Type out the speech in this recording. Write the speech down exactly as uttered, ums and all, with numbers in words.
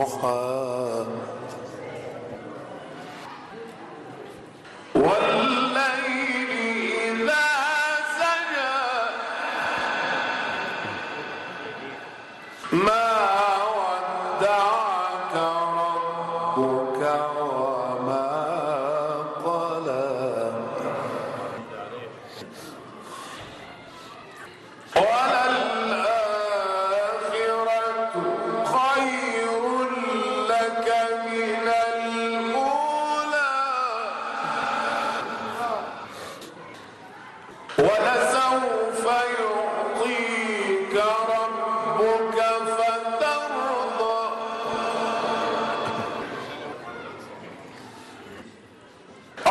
والليل إذا سجى ما ودعك ربك وما قلى وللآخرة خير لك من الأولى ولسوف